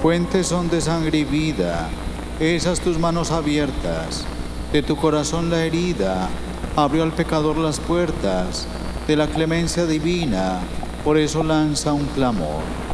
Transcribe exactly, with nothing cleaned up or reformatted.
Fuentes son de sangre y vida, esas tus manos abiertas, de tu corazón la herida, abrió al pecador las puertas, de la clemencia divina, por eso lanza un clamor.